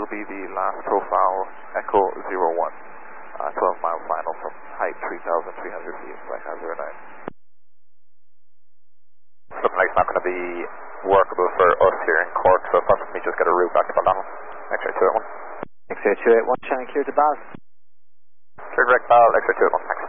will be the last profile, Echo 01. 12-mile final from height 3,300 feet, Flight Hazard 9. Looking like it's not going to be workable for us here in Cork, so possibly just get a route back to Baldown. X-ray 281. X-ray 281, channel clear to Bal. Clear direct Bal, X-ray 281, thanks.